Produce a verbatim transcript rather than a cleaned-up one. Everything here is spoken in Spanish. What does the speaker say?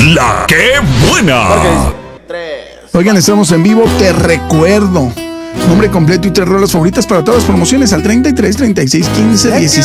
La que buena. Oigan, estamos en vivo, te recuerdo. Nombre completo y tres rolas favoritas para todas las promociones al treinta y tres, treinta y seis, quince, diecisiete.